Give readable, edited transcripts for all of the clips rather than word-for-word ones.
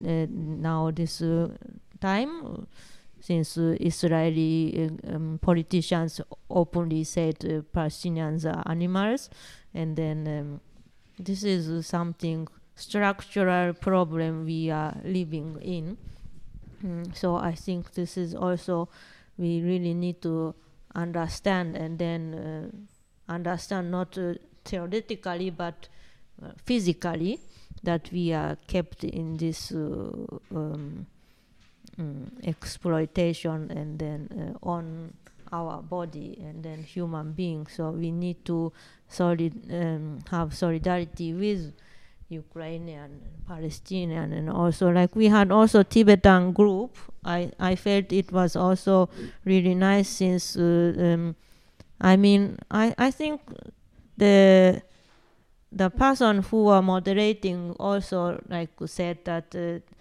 now this time, since Israeli politicians openly said Palestinians are animals, and then this is something structural problem we are living in. So I think this is also we really need to understand, and then understand not theoretically but physically, that we are kept in this exploitation, and then on our body, and then human beings. So we need to have solidarity with Ukrainian, Palestinian, and also like we had also Tibetan group. I felt it was also really nice, since I think the person who were moderating also like said that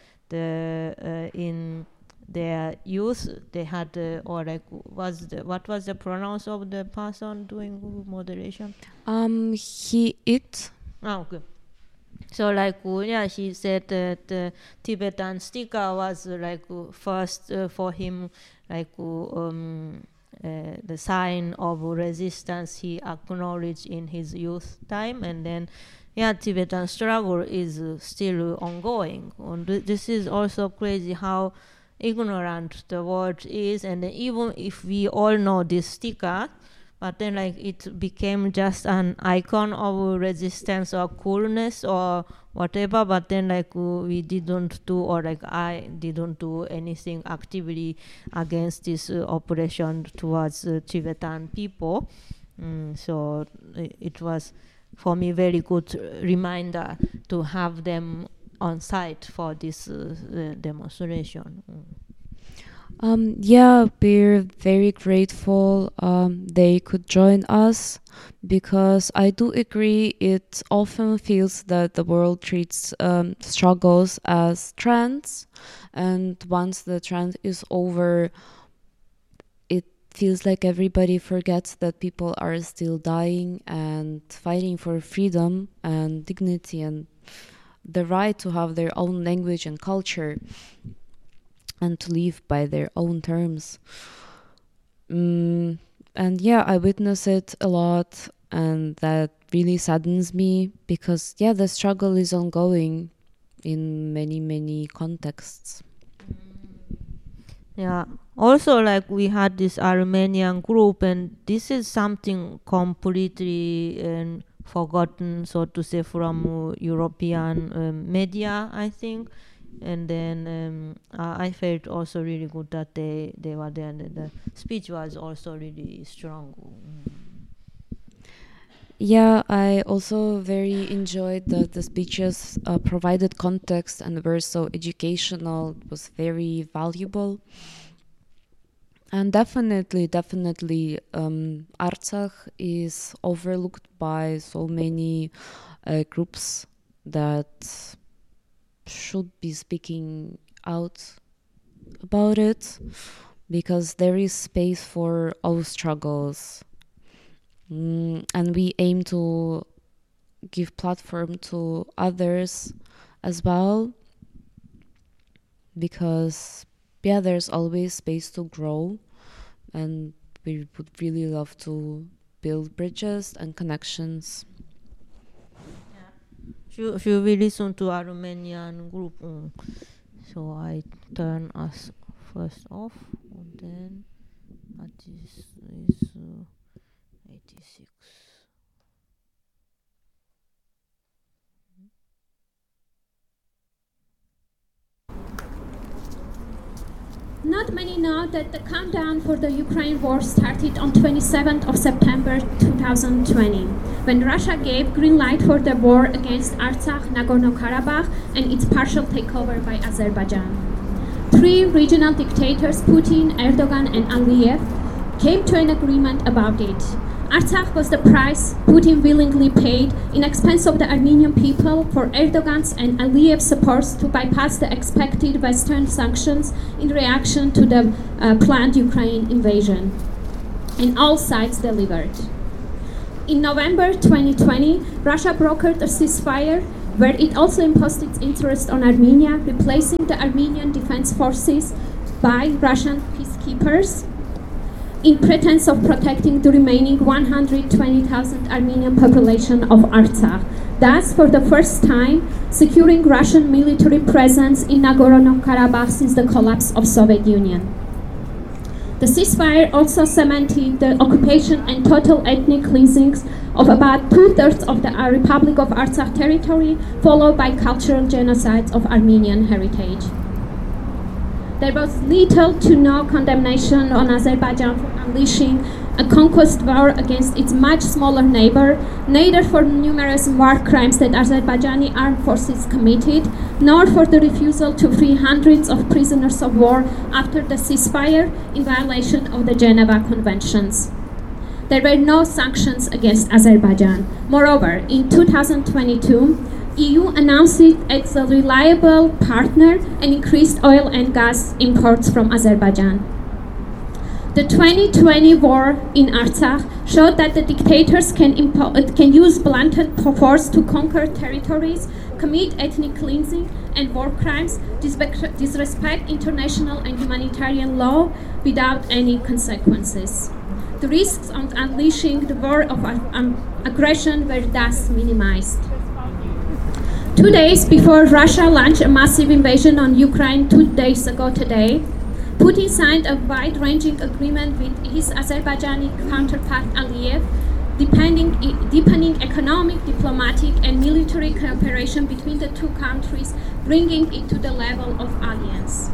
in their youth they had or like what was the pronounce of the person doing moderation? He it. Oh, good. So like she said that Tibetan sticker was like first for him, like the sign of resistance he acknowledged in his youth time, and then Tibetan struggle is still ongoing. And this is also crazy how ignorant the world is, and even if we all know this sticker, but then like it became just an icon of resistance or coolness or whatever, but then like we didn't do, or like I didn't do anything actively against this oppression towards Tibetan people. So it was for me very good reminder to have them on site for this demonstration. We're very grateful they could join us, because I do agree it often feels that the world treats struggles as trends, and once the trend is over, it feels like everybody forgets that people are still dying and fighting for freedom and dignity and the right to have their own language and culture, and to live by their own terms. And I witness it a lot, and that really saddens me, because the struggle is ongoing in many, many contexts. Also like we had this Armenian group, and this is something completely forgotten, so to say, from European media, I think. And then I felt also really good that they were there, and the speech was also really strong. I also very enjoyed that the speeches provided context and were so educational. It was very valuable. And definitely, Artsakh is overlooked by so many groups that should be speaking out about it, because there is space for all struggles, and we aim to give platform to others as well, because there's always space to grow, and we would really love to build bridges and connections. Should we listen to Armenian group? So I turn us first off, and then this is 86. Not many know that the countdown for the Ukraine war started on 27th of September 2020, when Russia gave green light for the war against Artsakh, Nagorno-Karabakh, and its partial takeover by Azerbaijan. Three regional dictators, Putin, Erdogan, and Aliyev, came to an agreement about it. Artsakh was the price Putin willingly paid in expense of the Armenian people for Erdogan's and Aliyev's support to bypass the expected Western sanctions in reaction to the planned Ukraine invasion. And all sides delivered. In November 2020, Russia brokered a ceasefire where it also imposed its interest on Armenia, replacing the Armenian Defense Forces by Russian peacekeepers in pretense of protecting the remaining 120,000 Armenian population of Artsakh, thus for the first time securing Russian military presence in Nagorno-Karabakh since the collapse of Soviet Union. The ceasefire also cemented the occupation and total ethnic cleansings of about 2/3 of the Republic of Artsakh territory, followed by cultural genocides of Armenian heritage. There was little to no condemnation on Azerbaijan for unleashing a conquest war against its much smaller neighbor, neither for numerous war crimes that Azerbaijani armed forces committed, nor for the refusal to free hundreds of prisoners of war after the ceasefire in violation of the Geneva Conventions. There were no sanctions against Azerbaijan. Moreover, in 2022, EU announced it as a reliable partner and increased oil and gas imports from Azerbaijan. The 2020 war in Artsakh showed that the dictators can use blunt force to conquer territories, commit ethnic cleansing and war crimes, disrespect international and humanitarian law without any consequences. The risks of unleashing the war of aggression were thus minimized. 2 days before Russia launched a massive invasion on Ukraine 2 days ago today, Putin signed a wide-ranging agreement with his Azerbaijani counterpart Aliyev, deepening economic, diplomatic, and military cooperation between the two countries, bringing it to the level of alliance.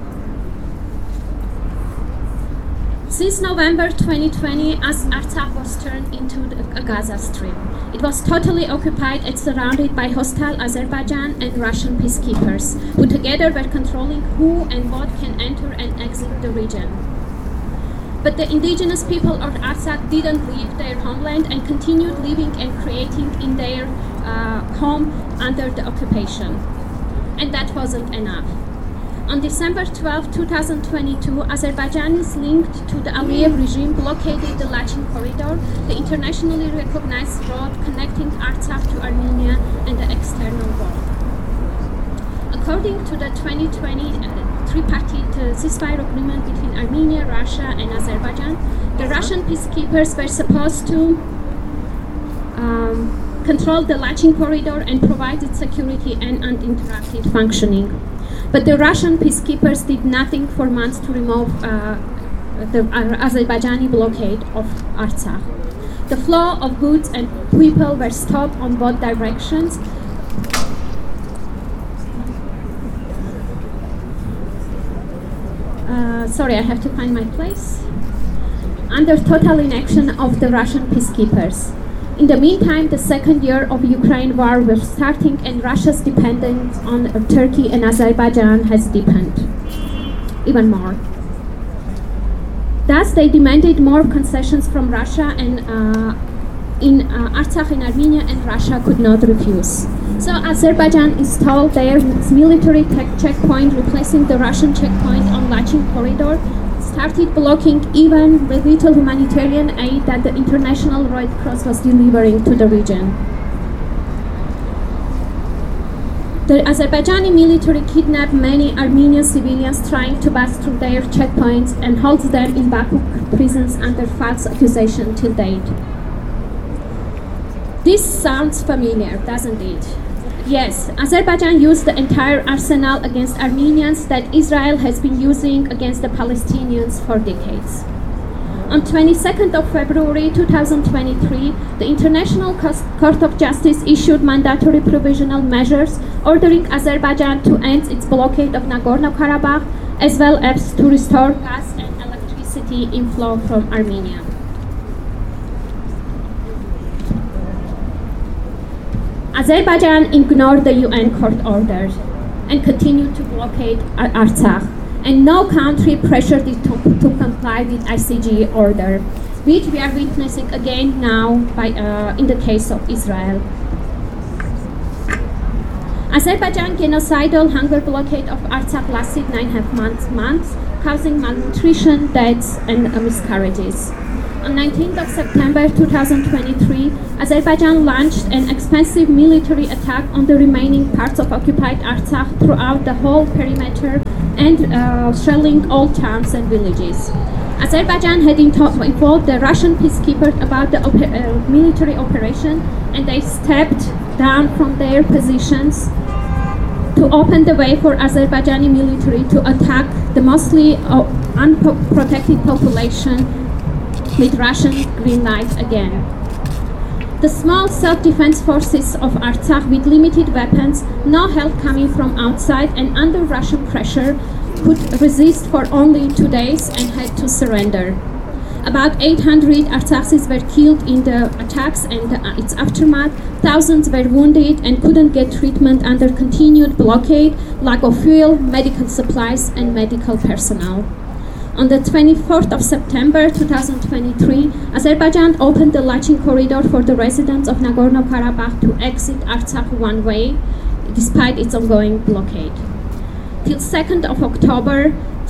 Since November 2020, as Artsakh was turned into a Gaza Strip. It was totally occupied and surrounded by hostile Azerbaijan and Russian peacekeepers, who together were controlling who and what can enter and exit the region. But the indigenous people of Artsakh didn't leave their homeland and continued living and creating in their home under the occupation. And that wasn't enough. On December 12, 2022, Azerbaijanis linked to the Aliyev regime blockaded the Lachin Corridor, the internationally recognized road connecting Artsakh to Armenia and the external world. According to the 2020 tripartite ceasefire agreement between Armenia, Russia, and Azerbaijan, the Russian peacekeepers were supposed to control the Lachin Corridor and provided security and uninterrupted functioning. But the Russian peacekeepers did nothing for months to remove the Azerbaijani blockade of Artsakh. The flow of goods and people were stopped on both directions. Sorry, I have to find my place. Under total inaction of the Russian peacekeepers. In the meantime, the second year of Ukraine war was starting and Russia's dependence on Turkey and Azerbaijan has deepened even more. Thus, they demanded more concessions from Russia and in Artsakh in Armenia, and Russia could not refuse. So Azerbaijan installed their military checkpoint, replacing the Russian checkpoint on Lachin Corridor, started blocking even the little humanitarian aid that the International Red Cross was delivering to the region. The Azerbaijani military kidnapped many Armenian civilians trying to pass through their checkpoints and holds them in Baku prisons under false accusation till date. This sounds familiar, doesn't it? Yes, Azerbaijan used the entire arsenal against Armenians that Israel has been using against the Palestinians for decades. On 22nd of February 2023, the International Court of Justice issued mandatory provisional measures ordering Azerbaijan to end its blockade of Nagorno-Karabakh, as well as to restore gas and electricity inflow from Armenia. Azerbaijan ignored the UN court orders and continued to blockade Artsakh, and no country pressured it to comply with ICJ order, which we are witnessing again now in the case of Israel. Azerbaijan genocidal hunger blockade of Artsakh lasted 9.5 months, causing malnutrition, deaths, and miscarriages. On 19th of September 2023, Azerbaijan launched an expensive military attack on the remaining parts of occupied Artsakh throughout the whole perimeter and shelling all towns and villages. Azerbaijan had informed the Russian peacekeepers about the military operation, and they stepped down from their positions to open the way for Azerbaijani military to attack the mostly unprotected population with Russian green light again. The small self-defense forces of Artsakh with limited weapons, no help coming from outside and under Russian pressure, could resist for only 2 days and had to surrender. About 800 Artsakhis were killed in the attacks and its aftermath. Thousands were wounded and couldn't get treatment under continued blockade, lack of fuel, medical supplies, and medical personnel. On the 24th of September 2023, Azerbaijan opened the Lachin corridor for the residents of Nagorno-Karabakh to exit Artsakh one way, despite its ongoing blockade. Till 2nd of October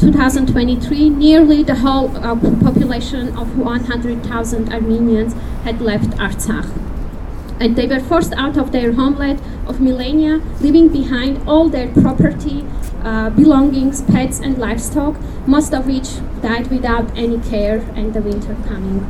2023, nearly the whole population of 100,000 Armenians had left Artsakh. And they were forced out of their homeland of millennia, leaving behind all their property, belongings, pets, and livestock, most of which died without any care and the winter coming.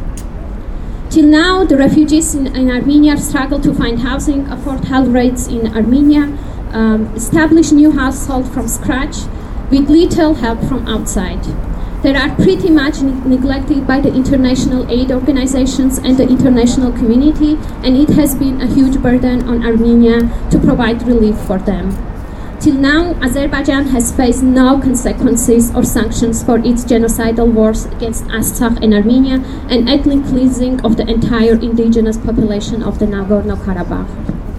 Till now, the refugees in Armenia struggle to find housing, afford health rates in Armenia, establish new households from scratch with little help from outside. They are pretty much neglected by the international aid organizations and the international community, and it has been a huge burden on Armenia to provide relief for them. Till now, Azerbaijan has faced no consequences or sanctions for its genocidal wars against Artsakh and Armenia and ethnic cleansing of the entire indigenous population of the Nagorno-Karabakh.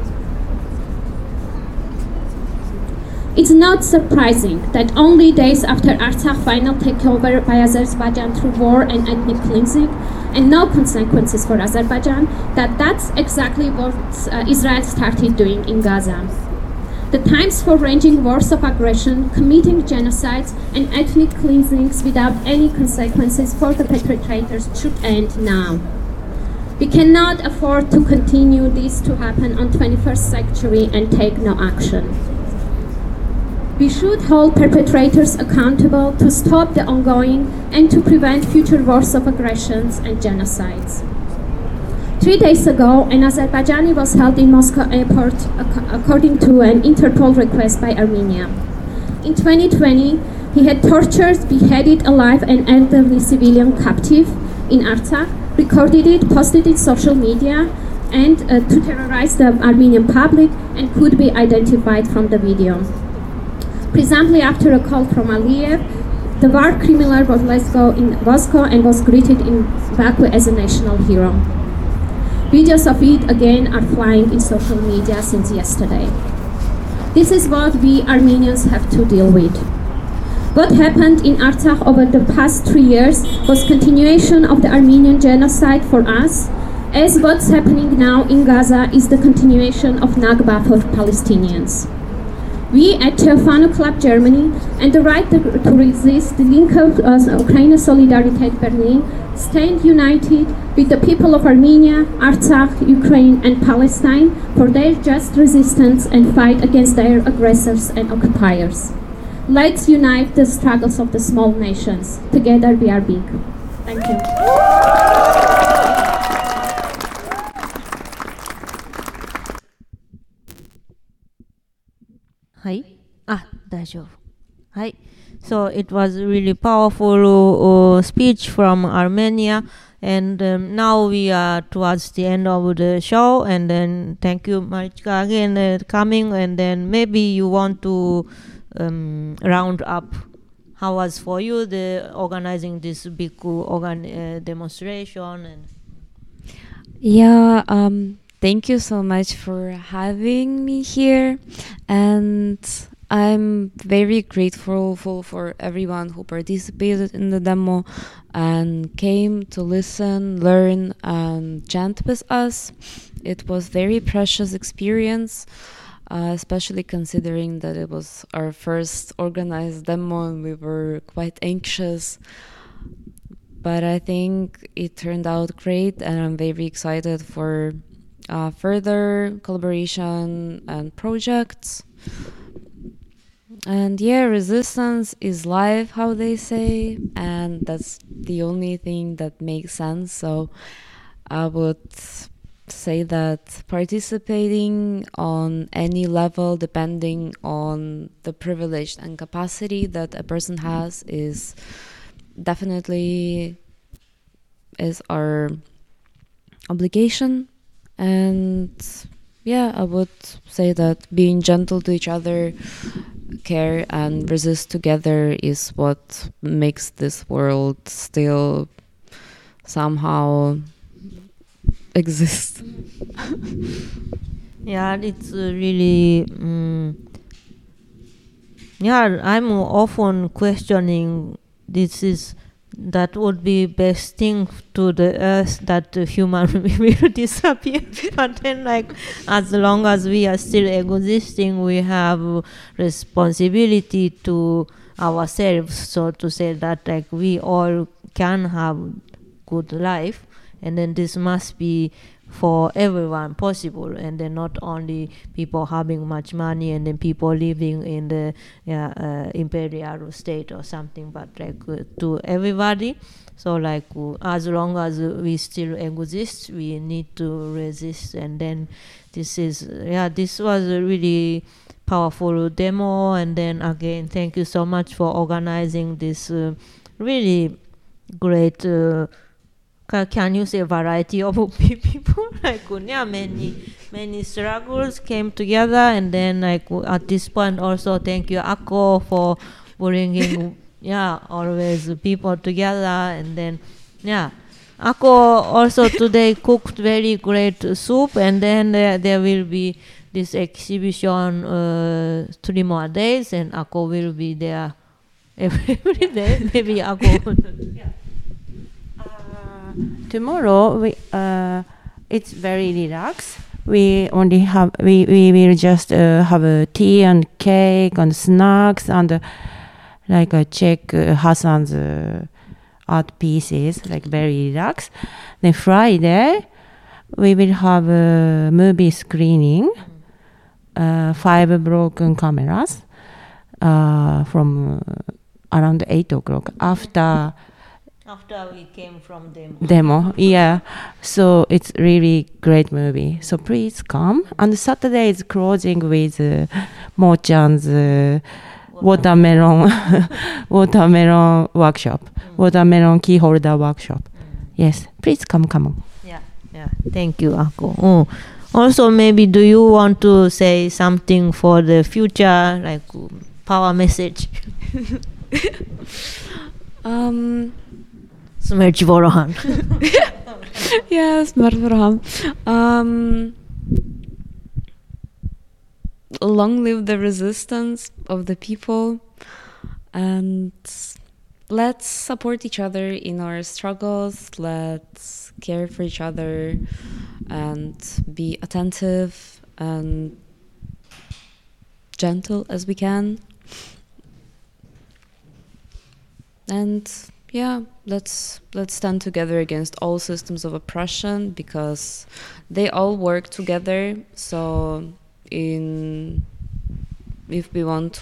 It's not surprising that only days after Artsakh final takeover by Azerbaijan through war and ethnic cleansing, and no consequences for Azerbaijan, that's exactly what Israel started doing in Gaza. The times for raging wars of aggression, committing genocides, and ethnic cleansings without any consequences for the perpetrators should end now. We cannot afford to continue this to happen on 21st century and take no action. We should hold perpetrators accountable to stop the ongoing and to prevent future wars of aggressions and genocides. 3 days ago, an Azerbaijani was held in Moscow airport according to an Interpol request by Armenia. In 2020, he had tortured, beheaded alive an elderly civilian captive in Artsakh, recorded it, posted it on social media, and to terrorize the Armenian public, and could be identified from the video. Presumably after a call from Aliyev, the war criminal was let go in Moscow and was greeted in Baku as a national hero. Videos of it again are flying in social media since yesterday. This is what we Armenians have to deal with. What happened in Artsakh over the past 3 years was continuation of the Armenian genocide for us, as what's happening now in Gaza is the continuation of Nakba for Palestinians. We at Teofano Club Germany and the Right to Resist, the link of Ukraine Solidarity Berlin, stand united with the people of Armenia, Artsakh, Ukraine, and Palestine for their just resistance and fight against their aggressors and occupiers. Let's unite the struggles of the small nations. Together we are big. Thank you. はい。あ、大丈夫。はい。So it was really powerful speech from Armenia, and now we are towards the end of the show. And then thank you, Marichka, again coming. And then maybe you want to round up. How was for you the organizing this big demonstration? And yeah. Thank you so much for having me here, and I'm very grateful for everyone who participated in the demo and came to listen, learn, and chant with us. It was very precious experience, especially considering that it was our first organized demo and we were quite anxious. but I think it turned out great, and I'm very excited for further collaboration and projects. And yeah, resistance is life, how they say, and that's the only thing that makes sense. So I would say that participating on any level, depending on the privilege and capacity that a person has, is definitely is our obligation. And yeah, I would say that being gentle to each other, care and resist together is what makes this world still somehow exist. Yeah, it's really yeah, I'm often questioning that would be best thing to the earth, that the human will disappear. But then, like, as long as we are still existing, we have responsibility to ourselves, so to say, that like we all can have good life, and then this must be for everyone possible, and then not only people having much money and then people living in the imperial state or something, but like to everybody. So like as long as we still exist, we need to resist. And then this was a really powerful demo. And then again, thank you so much for organizing this really great can you say variety of people? Like many struggles came together, and then like at this point also thank you Akko for bringing always people together. And then Akko also today cooked very great soup, and then there will be this exhibition 3 more days, and Akko will be there every day. Maybe Akko. Tomorrow it's very relaxed. We will just have a tea and cake and snacks and check Hassan's art pieces, like very relaxed. Then Friday we will have a movie screening, 5 broken cameras from around 8 o'clock after we came from demo. Yeah, so it's really great movie, so please come. And Saturday is closing with Mo-chan's watermelon workshop, watermelon key holder workshop. Yes, please come on. Yeah, thank you, Akko. Also, maybe do you want to say something for the future, like power message? Smerch Vorohan. Yes, Marvarham. Long live the resistance of the people, and let's support each other in our struggles. Let's care for each other and be attentive and gentle as we can. And yeah, let's stand together against all systems of oppression, because they all work together. So if we want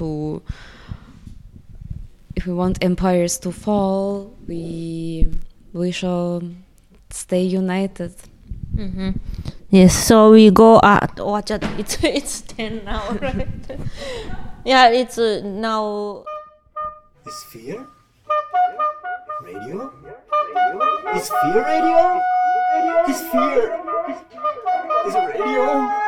empires to fall, we shall stay united. Mm-hmm. Yes, so we go watch it. It's 10 now, right? Yeah, it's now. Is fear radio? Is fear radio? Is fear? Is radio?